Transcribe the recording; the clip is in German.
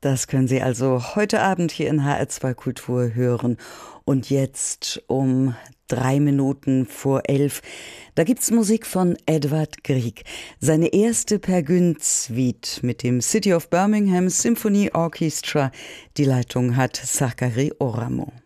Das können Sie also heute Abend hier in HR2 Kultur hören. Und jetzt um 11:03. Da gibt's Musik von Edvard Grieg. Seine erste Per Gynt-Suite mit dem City of Birmingham Symphony Orchestra. Die Leitung hat Zachary Oramo.